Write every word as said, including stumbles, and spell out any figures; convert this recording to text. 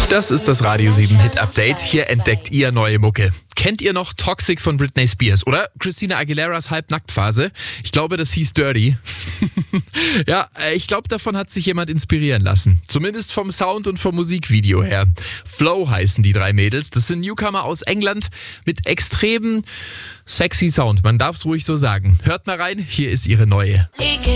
Das ist das Radio sieben Hit Update. Hier entdeckt ihr neue Mucke. Kennt ihr noch Toxic von Britney Spears oder Christina Aguileras Halbnacktphase? Ich glaube, das hieß Dirty. Ja, ich glaube, davon hat sich jemand inspirieren lassen. Zumindest vom Sound und vom Musikvideo her. Flow heißen die drei Mädels. Das sind Newcomer aus England mit extremem sexy Sound. Man darf es ruhig so sagen. Hört mal rein, hier ist ihre neue.